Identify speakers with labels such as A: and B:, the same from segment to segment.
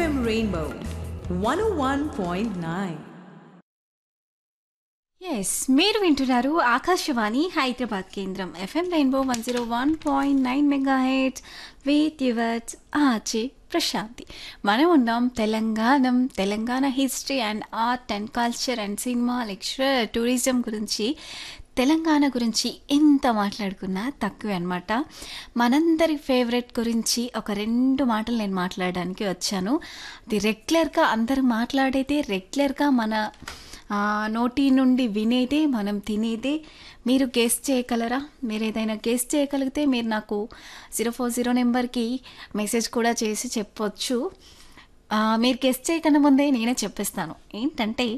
A: FM Rainbow 101.9.
B: Yes మీరు వింటున్నారు ఆకాశవాణి హైదరాబాద్ కేంద్రం FM rainbow 101.9 megahertz with yours RJ Prashanti. మనం ఉన్నాం Telangana history and art and culture and cinema lecture tourism గురించి. తెలంగాణ గురించి ఎంత మాట్లాడుకున్నా తక్కువే అనమాట. మనందరి ఫేవరెట్ గురించి ఒక 2 మాటలు నేను మాట్లాడడానికి వచ్చాను. అది రెగ్యులర్గా అందరూ మాట్లాడేదే, రెగ్యులర్గా మన నోటి నుండి వినేదే, మనం తినేదే. మీరు గెస్ట్ చేయగలరా? మీరు ఏదైనా గెస్ట్ చేయగలిగితే మీరు నాకు 040 నెంబర్కి మెసేజ్ కూడా చేసి చెప్పొచ్చు. మీరు గెస్ట్ చేయకన్నా ముందే నేనే చెప్పేస్తాను. ఏంటంటే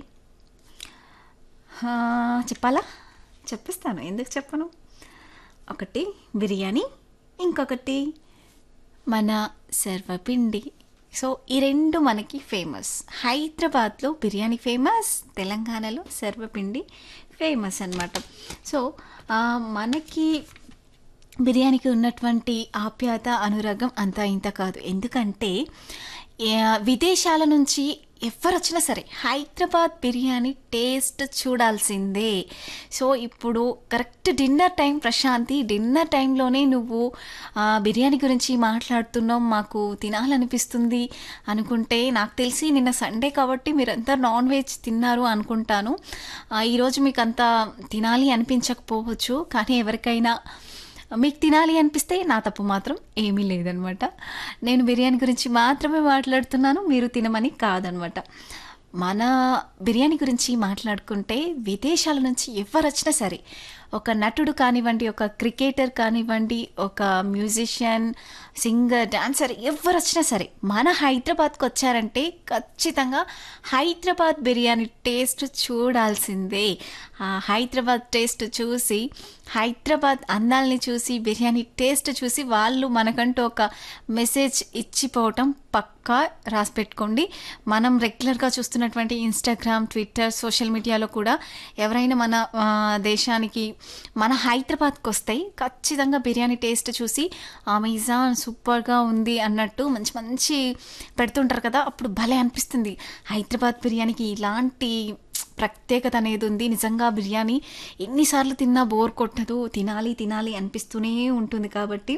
B: చెప్పాలా? చెప్పేస్తాను, ఎందుకు చెప్పను. ఒకటి బిర్యానీ, ఇంకొకటి మన సర్వపిండి. సో ఈ 2 మనకి ఫేమస్. హైదరాబాద్లో బిర్యానీ ఫేమస్, తెలంగాణలో సర్వపిండి ఫేమస్ అన్నమాట. సో మనకి బిర్యానీకి ఉన్నటువంటి ఆప్యాయత, అనురాగం అంతా ఇంత కాదు. ఎందుకంటే విదేశాల నుంచి ఎవరు వచ్చినా సరే హైదరాబాద్ బిర్యానీ టేస్ట్ చూడాల్సిందే. సో ఇప్పుడు correct dinner time Prashanti, dinner టైంలోనే నువ్వు బిర్యానీ గురించి మాట్లాడుతున్నాం, మాకు తినాలనిపిస్తుంది అనుకుంటే, నాకు తెలిసి నిన్న సండే కాబట్టి మీరంతా నాన్ వెజ్ తిన్నారు అనుకుంటాను. ఈరోజు మీకు అంత తినాలి అనిపించకపోవచ్చు, కానీ ఎవరికైనా మీకు తినాలి అనిపిస్తే నా తప్పు మాత్రం ఏమీ లేదనమాట. నేను బిర్యానీ గురించి మాత్రమే మాట్లాడుతున్నాను, మీరు తినమని కాదనమాట. మన బిర్యానీ గురించి మాట్లాడుకుంటే విదేశాల నుంచి ఎవరు వచ్చినా సరే, ఒక నటుడు కానివ్వండి, ఒక క్రికెటర్ కానివ్వండి, ఒక మ్యూజిషియన్, సింగర్, డాన్సర్, ఎవరు వచ్చినా సరే మన హైదరాబాద్కి వచ్చారంటే ఖచ్చితంగా హైదరాబాద్ బిర్యానీ టేస్ట్ చూడాల్సిందే. ఆ హైదరాబాద్ టేస్ట్ చూసి, హైదరాబాద్ అందాలని చూసి, బిర్యానీ టేస్ట్ చూసి వాళ్ళు మనకంటూ ఒక మెసేజ్ ఇచ్చిపోవటం పక్కా రాసి పెట్టుకోండి. మనం రెగ్యులర్గా చూస్తున్నటువంటి ఇన్స్టాగ్రామ్, ట్విట్టర్, సోషల్ మీడియాలో కూడా ఎవరైనా మన దేశానికి, మన హైదరాబాద్కి వస్తే ఖచ్చితంగా బిర్యానీ టేస్ట్ చూసి అమెజాన్ సూపర్గా ఉంది అన్నట్టు మంచి మంచి పెడుతుంటారు కదా, అప్పుడు భలే అనిపిస్తుంది. హైదరాబాద్ బిర్యానీకి ఇలాంటి ప్రత్యేకత అనేది ఉంది. నిజంగా బిర్యానీ ఎన్నిసార్లు తిన్నా బోర్ కొట్టదు, తినాలి తినాలి అనిపిస్తూనే ఉంటుంది. కాబట్టి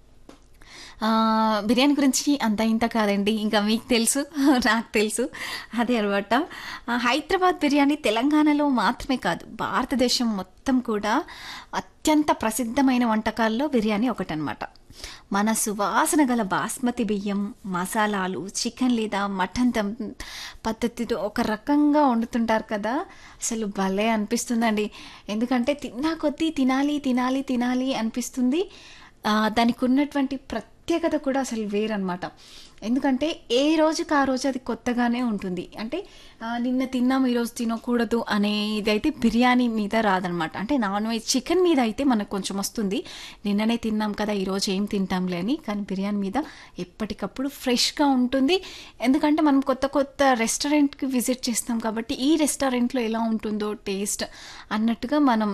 B: బిర్యానీ గురించి అంత ఇంత కాదండి, ఇంకా మీకు తెలుసు, నాకు తెలుసు, అదే అనమాట. హైదరాబాద్ బిర్యానీ తెలంగాణలో మాత్రమే కాదు, భారతదేశం మొత్తం కూడా అత్యంత ప్రసిద్ధమైన వంటకాల్లో బిర్యానీ ఒకటనమాట. మన సువాసన గల బాస్మతి బియ్యం, మసాలాలు, చికెన్ లేదా మటన్ దమ్ పద్ధతితో ఒక రకంగా వండుతుంటారు కదా, అసలు భలే అనిపిస్తుందండి. ఎందుకంటే తిన్నా కొద్దీ తినాలి తినాలి తినాలి అనిపిస్తుంది. దానికి ఉన్నటువంటి ప్రత్యేకత కూడా అసలు వేరనమాట. ఎందుకంటే ఏ రోజుకి ఆ రోజు అది కొత్తగానే ఉంటుంది. అంటే నిన్న తిన్నాం ఈరోజు తినకూడదు అనేది అయితే బిర్యానీ మీద రాదనమాట. అంటే నాన్ వెజ్, చికెన్ మీద అయితే మనకు కొంచెం వస్తుంది, నిన్ననే తిన్నాం కదా ఈరోజు ఏం తింటాంలే అని. కానీ బిర్యానీ మీద ఎప్పటికప్పుడు ఫ్రెష్గా ఉంటుంది. ఎందుకంటే మనం కొత్త కొత్త రెస్టారెంట్కి విజిట్ చేస్తాం కాబట్టి ఈ రెస్టారెంట్లో ఎలా ఉంటుందో టేస్ట్ అన్నట్టుగా మనం